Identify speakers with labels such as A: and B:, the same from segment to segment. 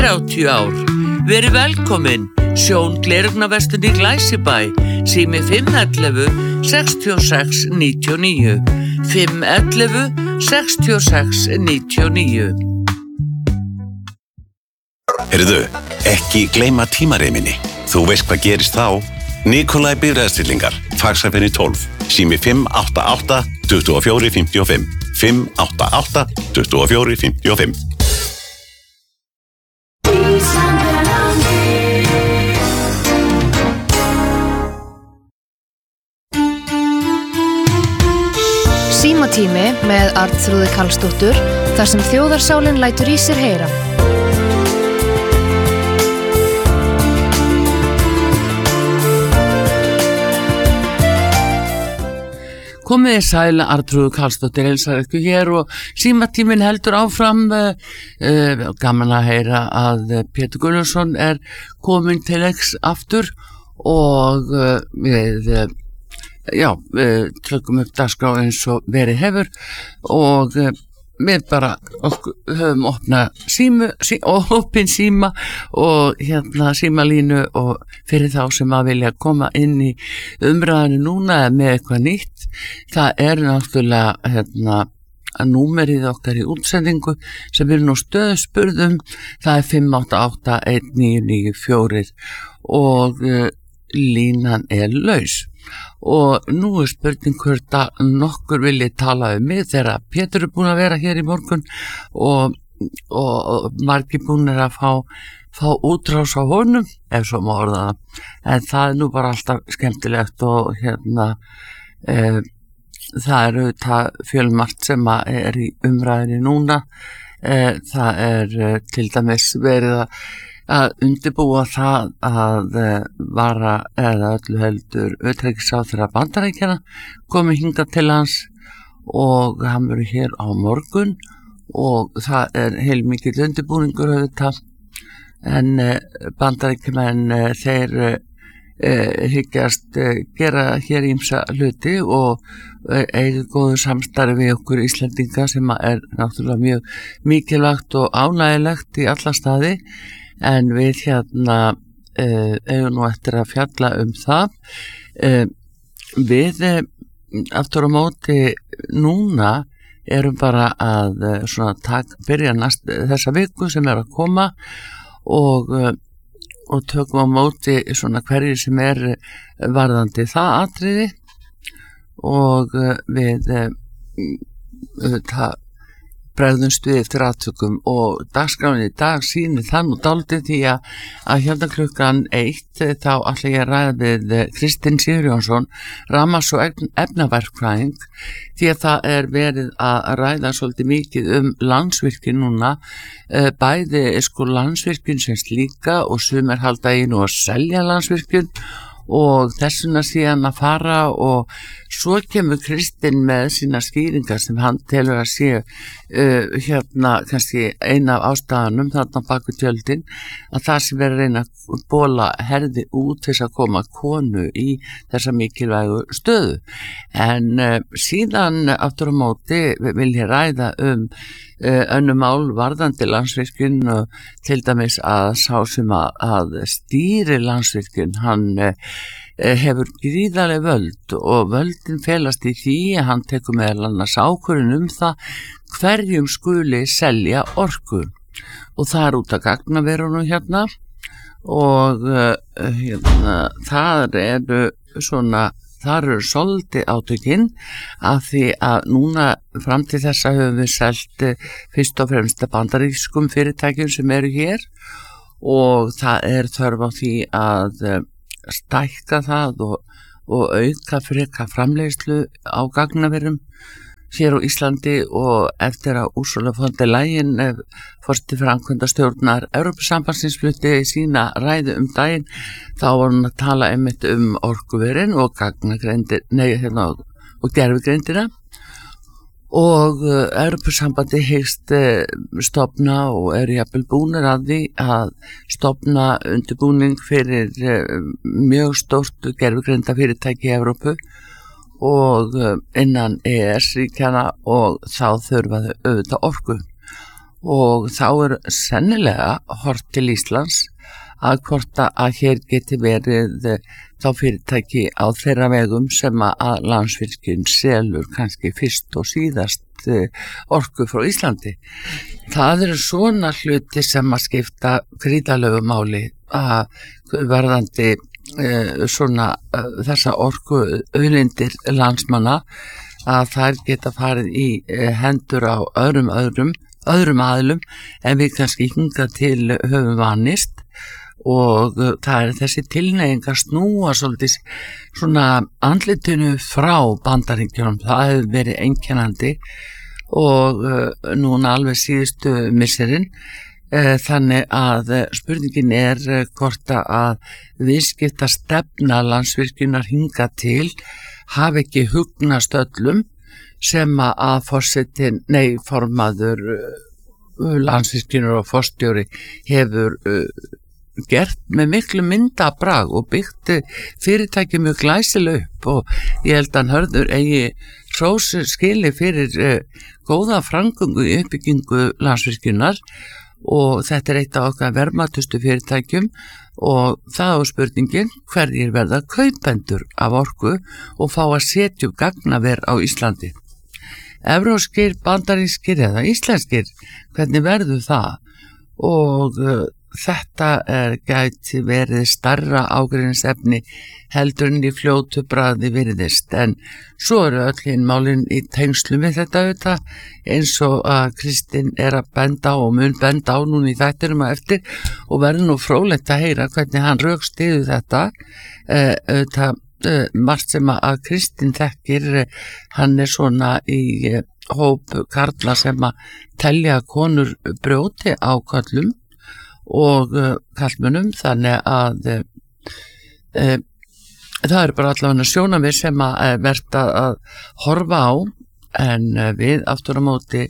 A: 30 ár. Verið velkomin, Sjón Gleraugnavestlun í Glæsibæ, sími 511 66 99, 511 66 99.
B: Heyrðu, ekki gleyma tímareiminni. Þú veist hvað gerist þá? Nikolaj Bifreiðastillingar, Faxaferðinni 12, sími 588 24 55, 588 24 55.
C: Símatími með Arnþrúði Karlsdóttur, þar sem þjóðarsálin lætur í sér heyra.
A: Komið sæl, Arnþrúður Karlsdóttir heilsar ykkur hér og símatíminn heldur áfram. Gaman að heyra að Pétur Gunnarsson kominn til X aftur og við tökum upp dagskrá eins og verið hefur og við bara höfum opin síma og símalínu og fyrir þá sem að vilja koma inn í umræðinu núna með eitthvað nýtt, það náttúrulega númerið okkar í útsendingu sem við nú stöðspurðum, það 5881994 og línan laus. Og nú spurning hvort að nokkur vilji tala mig þegar Pétur búin að vera hér í morgun og margir búin að fá útrás á honum, ef svo má orða það. En það nú bara alltaf skemmtilegt og það auðvitað fjölmargt sem í umræðinni núna. Það til dæmis verið að undirbúa það að vara eða öllu heldur utanríkisráðherra Bandaríkjanna komi hingað til hans og hann verður hér á morgun og það heilmikill undirbúningur auðvitað en Bandaríkjamenn þeir hyggjast gera hér ýmsa hluti og eiga góðu samstarfi við okkur Íslendinga sem náttúrulega mjög mikilvægt og ánægilegt í alla staði. En við eigum nú eftir að fjalla það. Við aftur á móti núna erum bara að byrja þessa viku sem að koma og tökum á móti hverju sem varðandi það atriði og við bregðumst við eftir attökum og dagskráin í dag sýnir það nú dálítið því að klukkan 1 þá ætla ég að ræða við Kristinn Sigurjónsson, rafmagns- og efnaverkfræðing, því að það verið að ræða svolítið mikið Landsvirkjun núna, bæði Landsvirkjun sem slíka og sumir halda í nú að selja Landsvirkjun og þessuna síðan að fara og svo kemur Kristinn með sína skýringar sem hann telur að sé kannski eina af ástæðanum þarna baku tjöldin að það sem verður reyna að bóla herði út til að koma konu í þessa mikilvægu stöðu. En síðan aftur á móti vil ég ræða önnur mál varðandi Landsvirkjun og til dæmis að sá sem að stýri Landsvirkjun, hann hefur gríðarleg völd og völdin felast í því að hann tekur meðal annars ákvörðun það hverjum skuli selja orku og það út af gagnaverunum og þar eru svolítið átökin af því að núna fram til þessa höfum við selt fyrst og fremst bandarískum fyrirtækjum sem eru hér og það þörf á því að stækka það og auka freka framleiðslu á gagnaverum hér á Íslandi og eftir að Ursula von der Leyen forseti framkvæmdastjórnar Evrópusambandsins flutti sína ræðu daginn þá var hún að tala einmitt orkuverin og gagnagreindir og gervigreindina og Evrópusambandi hyggst stofna og jafnvel búnir að því að stofna undirbúning fyrir mjög stórt gervigreinda fyrirtæki í Evrópu og innan EES-ríkjana og þá þurfa þau auðvitað orku og þá sennilega hort til Íslands að hvort að hér geti verið þá fyrirtæki á þeirra vegum sem að Landsvirkjun selur kannski fyrst og síðast orku frá Íslandi. Það eru svona hluti sem að skipta gríðarlegu máli að varðandi þessa orku auðlindir landsmanna, að þær geta farið í hendur á öðrum aðilum en við kannski hingað til höfum vanist. Og það þessi tilhneiging að snúa svolítið svona andlitinu frá Bandaríkjunum, það hefur verið einkennandi og núna alveg síðustu misserin, þannig að spurningin hvort að viðskiptastefna Landsvirkjunar hingað til hafi ekki hugnast öllum sem að formaður Landsvirkjunar og forstjóri hefur gert með miklu myndabrag og byggt fyrirtæki mjög glæsileg upp, og ég held að Hörður eigi hrós skili fyrir góða framgöngu í uppbyggingu Landsvirkjunar, og þetta eitt af okkar verðmætustu fyrirtækjum, og það á spurningin hverjir verða kaupendur af orku og fá að setja upp gagnaver á Íslandi. Evrópskir, bandarískir eða íslenskir, hvernig verður það? Og þetta gæti verið starra ágreiningsefni heldur en í fljótu bragði virðist, en svo eru öll hinn málin í tengslum við þetta auðvitað, eins og að Kristín að benda á og mun benda á núna í þættinum að eftir, og verður nú fróðlegt að heyra hvernig hann rökstyður þetta. Auðvitað margt sem að Kristín þekkir, hann svona í hóp karla sem að telja konur brjóti á köllum og kallmönnum, þannig að það eru bara allavega sjónarmið sem að verða að horfa á, en við aftur á móti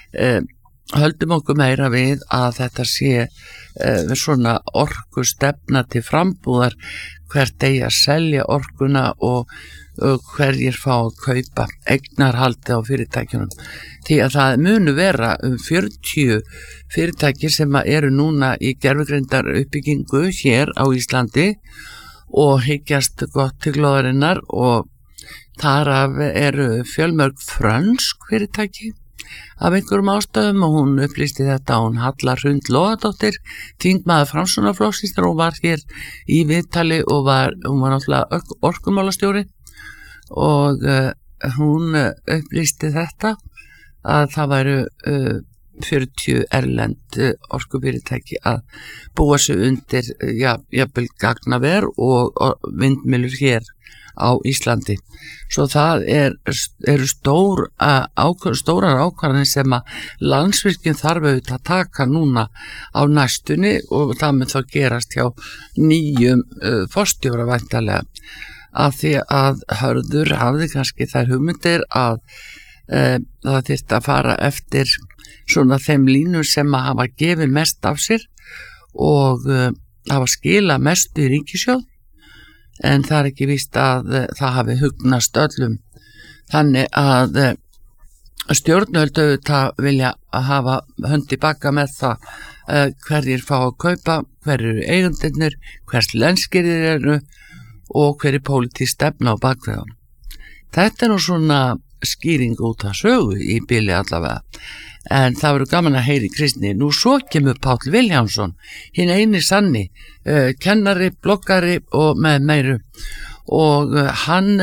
A: höldum okkur meira við að þetta sé svona orkustefna til frambúðar, hvert eigi að selja orkuna og hverjir fá að kaupa eignarhaldi á fyrirtækjunum, því að það munu vera 40 fyrirtæki sem eru núna í gervigreindar uppbyggingu hér á Íslandi og hyggjast gott til glóðarinnar, og þar af eru fjölmörg frönsk fyrirtæki af einhverjum ástæðum, og hún upplýsti þetta, hún Halla Hrund Logadóttir, þingmaður Framsóknarflokksins, og var hér í viðtali og hún var náttúrulega orkumálastjóri, og hún upplýsti þetta að það væru 40 erlend orkufyrirtæki að búa sig undir jafnvel gagnaver og vindmyllur hér á Íslandi. Svo það eru stórar ákvarðanir sem að Landsvirkjun þarf auðvitað að taka núna á næstunni, og það mun þá gerast hjá nýjum forstjóra væntanlega, af því að Hörður hafði kannski þær hugmyndir að það þyrfti að fara eftir svona þeim línur sem að hafa gefið mest af sér og hafa skila mest í ríkissjóð, en það ekki víst að það hafi hugnast öllum. Þannig að stjórnvöld auðvitað vilja að hafa hönd í baka með það hverjir fá að kaupa, hverjir eru eigundirnir, hvers lenskir eru og hver pólitísk stefna á bakveðan. Þetta nú svona skýring út af sögu í bili allavega, en það verður gaman að heyri Kristni. Nú svo kemur Páll Vilhjálmsson, hinn eini sanni, kennari, bloggari og með meiru, og hann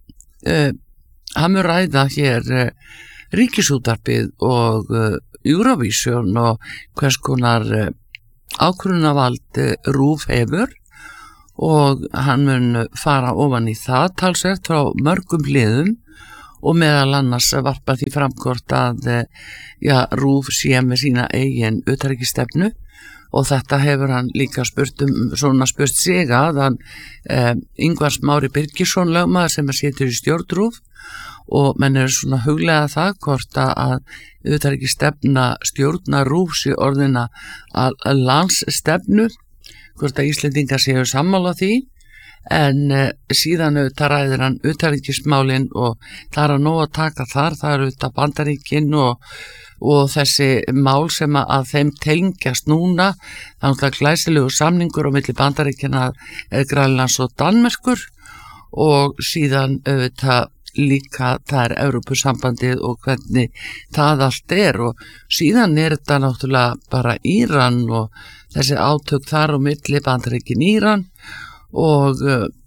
A: mun ræða hér Ríkisútvarpið og Eurovision og hvers konar ákvörðunarvald RÚV hefur, og hann mun fara ofan í það talsvert frá mörgum hliðum, og meðal annars varpa því framkort að RÚV sé með sína eigin utanríkisstefnu, og þetta hefur hann líka spurt sig að hann Ingvar Smári Birgisson lögmaður sem situr í stjórn RÚV, og menn eru svona huglega það hvort að utanríkisstefna stjórnar RÚV sé orðina að landsstefnu, hvort að Íslendingar séu sammála því, en síðan auðvitað ræðir hann utanríkismálin og það að nóg að taka þar, það auðvitað Bandaríkin og þessi mál sem að þeim tengjast núna, það náttúrulega glæsilegu samningur á milli Bandaríkjanna Grænlands og Danmerkur og síðan auðvitað líka það Evrópusambandið og hvernig það allt og síðan þetta náttúrulega bara Íran og þessi átök þar á milli Bandaríkin Íran og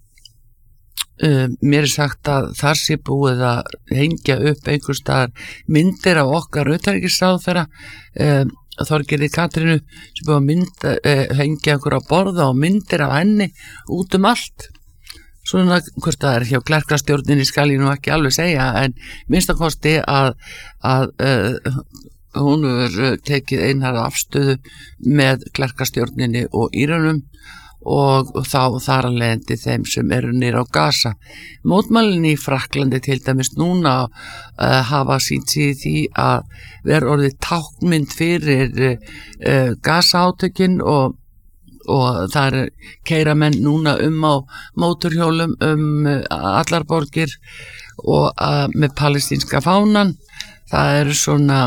A: mér sagt að þar sé búið að hengja upp einhvers staðar myndir af okkar utanríkisráðherra Þorgerði Katrínu sem búið að hengja einhverja borða og myndir af henni út allt svona hvort það hjá klerkastjórninni skal ég nú ekki alveg segja en minnstakosti að hún hefur tekið einhverja afstöðu með klerkastjórninni og Írönum og þá þar að leiðandi þeim sem eru niður á Gaza. Mótmælin í Frakklandi til dæmis núna hafa sýnt sig í því að vera orðið táknmynd fyrir Gaza átökin og það keyra menn núna á mótorhjólum allar borgir og með palestínska fánan það eru svona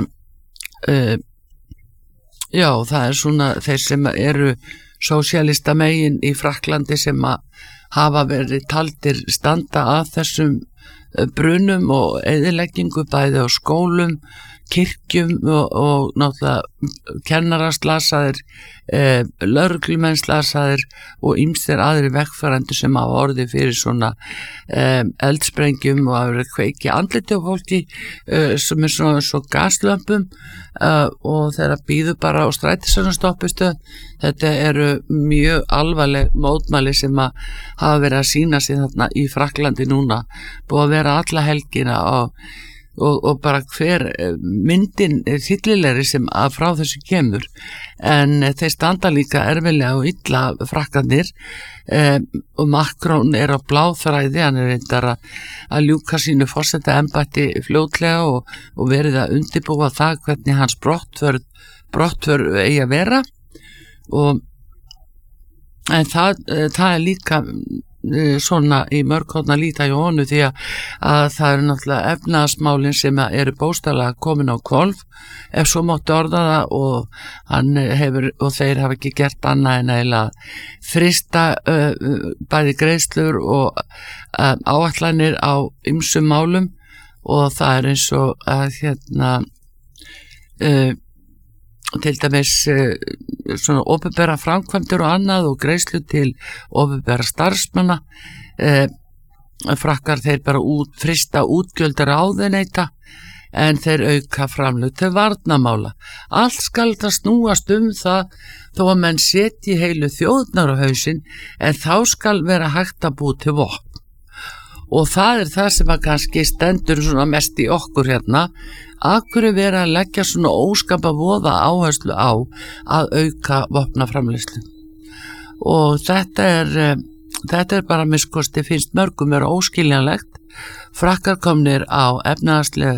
A: það svona þeir sem eru sósíalista megin í Frakklandi sem hafa verið taldir standa að þessum brunum og eyðileggingu bæði á skólum kirkjum og náttúrulega kennarar slasaðir, lögreglumenn slasaðir og ýmsir aðrir vegfarendur sem hafa orðið fyrir svona eldsprengjum og hafa verið kveiki andliti á fólki sem svona svo gaslömpum og þeirra býðu bara á strætisvagnastoppustöð. Þetta eru mjög alvarleg mótmæli sem hafa verið að sýna sig þarna í Frakklandi núna, búið að vera alla helgina og bara hver myndin þyllilegri sem að frá þessu kemur en þeir standa líka erfilega og illa Frakkarnir og Macron á bláþræði, hann reyndar að ljúka sínu forsetaembætti fljótlega og verið að undirbúa það hvernig hans brottför eigi að vera en það líka svona í mörghorna líta hjá honum því að það eru náttúrulega efnahagsmálin sem eru bókstaflega komin á hvolf ef svo mátti orða það og hann hefur og þeir hafa ekki gert annað en eiginlega frysta bæði greiðslur og áætlanir á ýmsum málum og það eins og að til dæmis svona opinbera framkvæmdir og annað og greiðslu til opinbera starfsmanna Frakkar þeir bara frysta útgjöldar ráðuneyta en þeir auka framlög til varnarmála. Allt skal það snúast það þó að menn setji heilu þjóðnar á hausinn en þá skal vera hægt að búa til vopn. Og það það sem að kannski stendur svona mest í okkur hérna, akkur vera að leggja svona óskapa voða áherslu á að auka vopnaframleiðslu. Og þetta bara miskosti finnst mörgum óskiljanlegt. Frakkar komnir á efnahagslega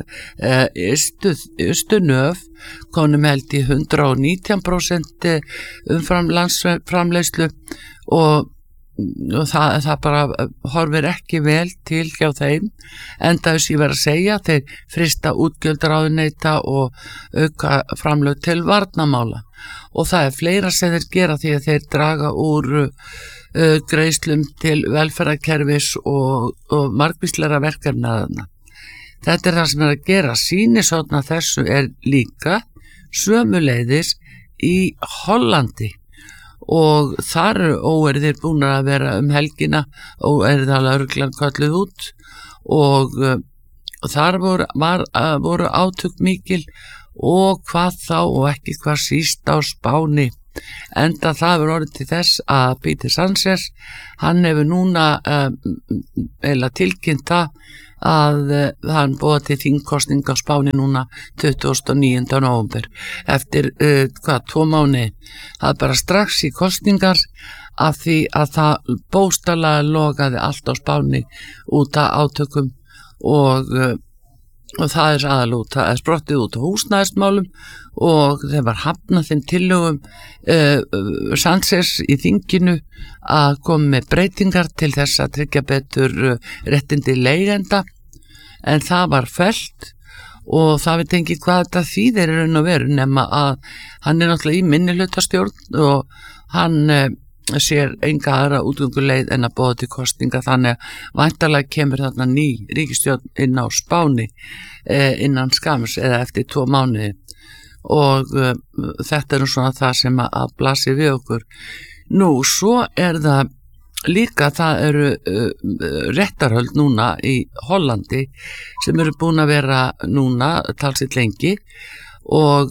A: nöf, komnum held í 119% umfram landsframleiðslu og það bara horfir ekki vel til hjá þeim enda þess ég verið að segja þeir frysta útgjöldráðuneyta og auka framlög til varnarmála og það fleira sem þeir gera því að þeir draga úr greiðslum til velferðarkerfis og margvíslegra verkefna þarna. Þetta það sem að gera sýnisotna þessu líka sömuleiðis í Hollandi og þar óerðir búin að vera helgina óerða lögreglan kölluð út og þar voru átök mikil og hvað þá og ekki hvað síst á Spáni enda það verður orðið til þess að Peter Sánchez hann hefur núna eiginlega tilkynnt það að hann búið til þingkosning á Spáni núna 29. nóvember eftir 2 mánuði. Það bara strax í kosningar af því að það bókstaflega logaði allt á Spáni út af átökum og og það er sprottið út á húsnæðismálum og þeir var hafnað þeim tillögum Sánchez í þinginu að koma með breytingar til þess að tryggja betur réttindi leigjenda, en það var fellt og það veit ekki hvað þetta þýðir í raun og veru, nema að hann náttúrulega í minnihlutastjórn og hann sér enga aðra útgönguleið en að boða til kosninga, þannig að væntanlega kemur þarna ný ríkisstjórn inn á Spáni innan skams eða eftir 2 mánuði og þetta svona það sem að blasi við okkur. Nú, svo það líka, það eru réttarhöld núna í Hollandi sem eru búin að vera núna talsitt lengi og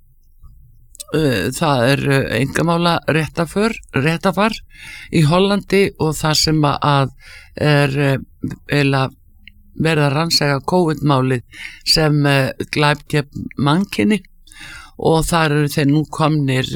A: það einkamála réttafar í Hollandi og það sem að verið að rannsaka COVID-málið sem glæp gegn mannkyni og þar eru þeir nú komnir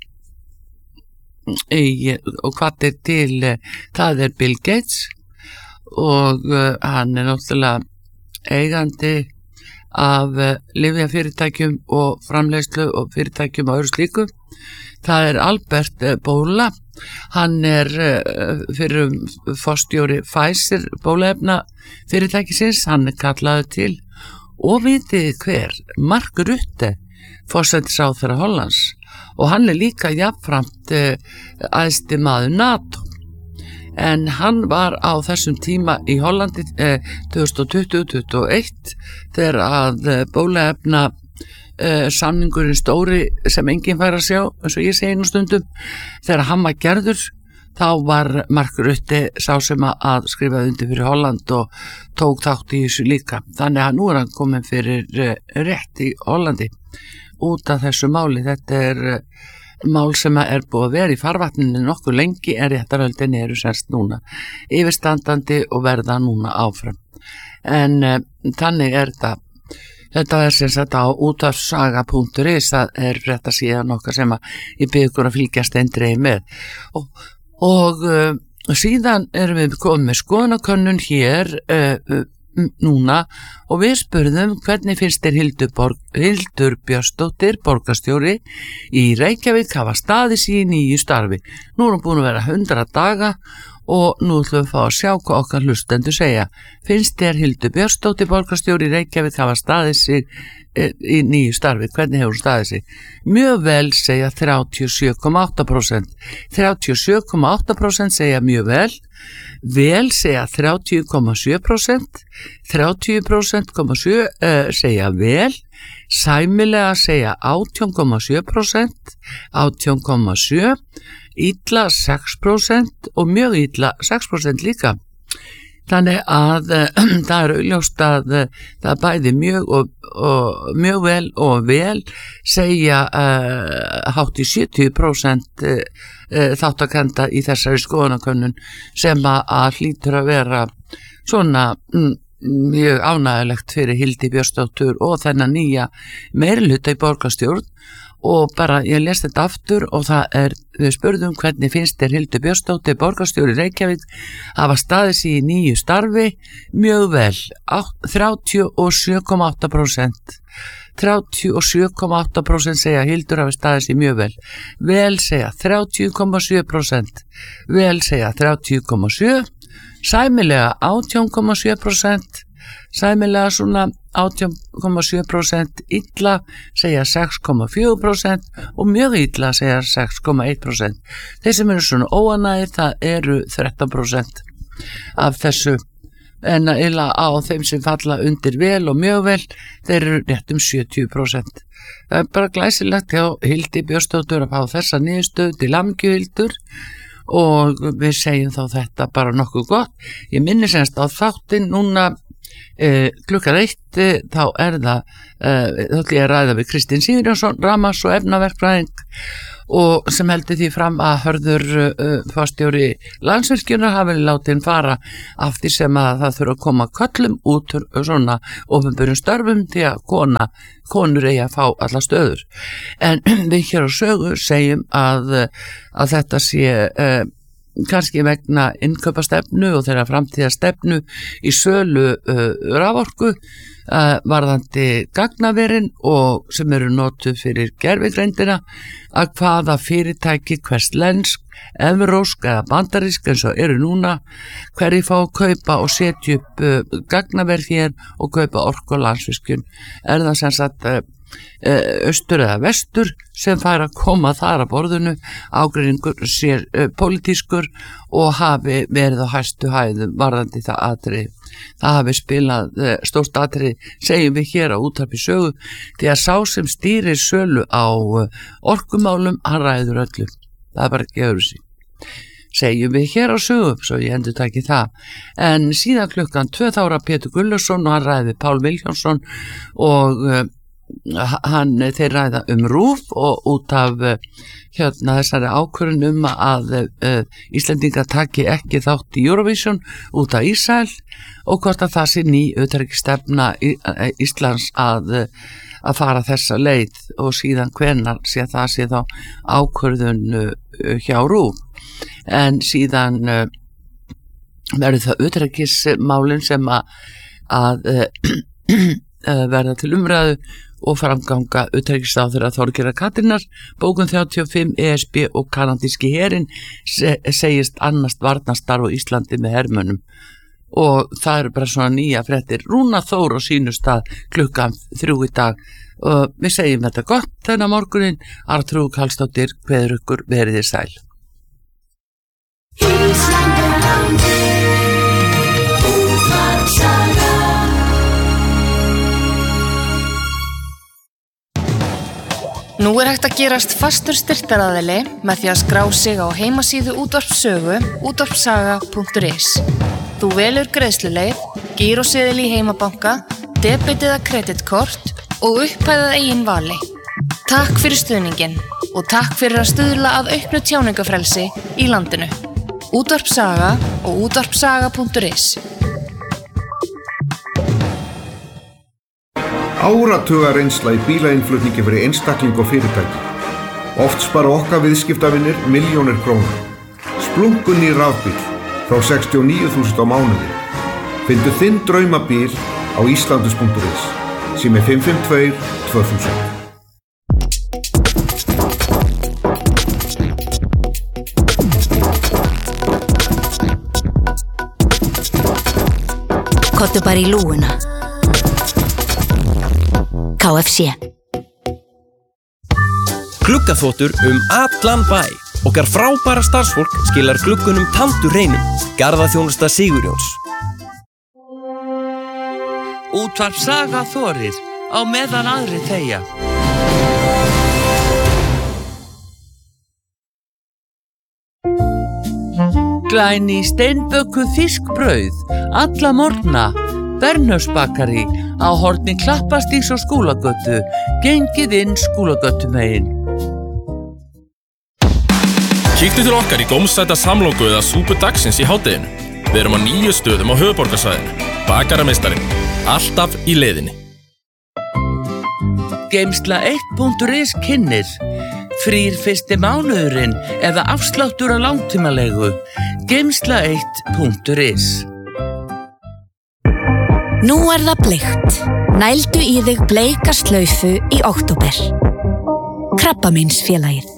A: og hvað til, það Bill Gates og hann náttúrulega eigandi af lyfjafyrirtækjum og framleiðslu og fyrirtækjum og öðru slíku. Það Albert Bourla, hann fyrir forstjóri Pfizer bóluefna fyrirtækisins, hann kallaður til og vitið hver, Mark Rutte, forsætisráðherra Hollands, og hann líka jafnframt æðsti maður NATO. En hann var á þessum tíma í Hollandi 2020-2021 þegar að bóluefna samningurinn stóri sem enginn fær að sjá, eins og ég segi nú stundum, þegar hann var gerður, þá var Mark Rutte sá sem að skrifaði undir fyrir Holland og tók þátt í þessu líka. Þannig að nú hann komin fyrir rétt í Hollandi út af þessu máli. Þetta mál sem búið að vera í farvatninu nokkuð lengi, en réttarhöldin eru semst núna yfirstandandi og verða núna áfram. En þannig þetta sem sagt á útvarpssaga.is, það rétt að síðan okkar sem ég bið ykkur að fylgjast eindregið með. Og síðan erum við komið með skoðanakönnun hér núna og við spurðum hvernig finnst þér Hildur Björnsdóttir, borgarstjóri í Reykjavík, hafa staðið sig í nýju starfi. Nú erum búin að vera 100 daga og nú ætlum við að fá að sjá hvað okkar hlustendur segja. Finnst þér Hildur Björnsdóttir, borgarstjóri í Reykjavík, hafa staðið sig í nýju starfi? Hvernig hefur staðið sig? Mjög vel segja 37,8%. 37,8% segja mjög vel. Vel segja 30,7%, 30,7% segja vel, sæmilega segja 18,7%, 18,7%, illa 6% og mjög illa 6% líka. Þannig að það augljóst að það bæði mjög vel og vel segja hátt í 70% þáttakenda í þessari skoðanakönnun, sem að hlýtur að vera svona mjög ánægilegt fyrir Hildi Björnsdóttur og þennan nýja meirihluta í borgarstjórn. Og bara ég les þetta aftur og það við spurðum hvernig finnst þér Hildur Björnsdóttir, borgarstjóri Reykjavík, hafa staðið sig í nýju starfi? Mjög vel, 37,8%. 37,8% segja Hildur hafi staðið sig mjög vel. Vel segja 30,7%. Vel segja 30,7%. Sæmilega 18,7%. Sæmilega svona 18,7%, illa segja 6,4% og mjög illa segja 6,1%. Þeir sem eru svona óanægir, það eru 13% af þessu, en illa á þeim sem falla undir vel og mjög vel, þeir eru rétt 70%. Það bara glæsilegt hjá Hildi Björnsdóttur að fá þessa niðurstöðu til hamingju, Hildur, og við segjum þá þetta bara nokkuð gott. Ég minni semst á þáttinn núna klukkan 1, þá það þá ætla ég að ræða við Kristín Sigurjónsson, rafmagns- og efnaverkfræðing, og sem heldur því fram að Hörður forstjóri Landsvirkjunar hafi látið fara af því sem að það þurfa að koma köllum út svona opinberum störfum því að konur eigi að fá alla stöður. En við hér á Sögu segjum að þetta sé kannski vegna innkaupastefnu og þeirra framtíðastefnu í sölu raforku varðandi gagnaverin og sem eru notuð fyrir gervigreindina, að hvaða fyrirtæki, hvers lensk, evrósk eða bandarísk eins og eru núna, hverju fá að kaupa og setja upp gagnaver hér og kaupa orku og landsvirkjun. Það sem sagt austur eða vestur sem fær að koma þar að borðinu, ágreiningur sér pólitískur og hafi verið á hæstu hæðum varðandi það atriði. Það hafi spilað stórt atriði, segjum við hér á Útvarpi Sögu, því að sá sem stýrir sölu á orkumálum, hann ræður öllu. Það bara ekki öðru sig. Segjum við hér á Sögu, svo ég endurtaki það. En síðan klukkan 2 þá Pétur Gullarsson og hann ræði Pál Vilhjálmsson og þeir ræða RÚV og út af þessari ákvörðun að Íslendingar taki ekki þátt í Eurovision út af Ísrael og hvort að það sé ný utanríkisstefna Íslands að fara þessa leið og síðan hvenær sé það sé þá ákvörðun hjá RÚV. En síðan verður það utanríkismálin sem að verða til umræðu og framganga utanríkisráðherra Þorgerðar Katrínar. Bókun 35 ESB og kanadíski herinn segist annast varnarstarf á Íslandi með hermönnum og það eru bara svona nýja fréttir. Rúna Þór á sínu stað klukkan 3 í dag og við segjum þetta gott þennan morgunin. Arnþrúður Karlsdóttir kveður ykkur, verið þið sæl.
C: Nú hægt að gerast fastur styrktaraðili með því að skrá sig á heimasíðu Útvarps Sögu, útvarpssaga.is. Þú velur greiðsluleið, gíróseðil í heimabanka, debit eða kreditkort og upphæðað eigin vali. Takk fyrir stuðninginn og takk fyrir að stuðla að auknu tjáningafrelsi í landinu. Útvarpssaga og útvarpssaga.is.
D: Áratuga reynsla í bílainnflutningi fyrir einstakling og fyrirtæki. Oft spara okkar viðskiptavinir milljónir króna. Splungun í rafbíl frá 69.000 á mánuði. Fyndu þinn draumabíl á islandus.is. Sími 552 2000.
E: Kottu bara í lúguna. KFC.
F: Gluggaþvottur allan bæ. Okkar frábæra starfsfólk skilar gluggunum tandur hreinum. Garðaþjónusta Sigurjóns.
A: Útvarpssaga þorir á meðan aðrir þegja. Glæni steinbökuð fiskbrauð alla morgna. Bernhöfsbakari á horni Klappastígs og Skúlagötu. Gengið inn Skúlagötumegin.
G: Kíktu til okkar í gómsæta samloku eða súpu dagsins í hádeginu. Við erum á 9 stöðum á höfuðborgarsvæðinu. Bakarameistarinn, alltaf í leiðinni.
A: Geymsla 1.is kynnir. Frýr fyrsti mánuðurinn eða afsláttur á langtímalegu. Geymsla 1.is.
E: Nú það bleikt. Nældu í þig bleika slaufu í október. Krabbameinsfélagið.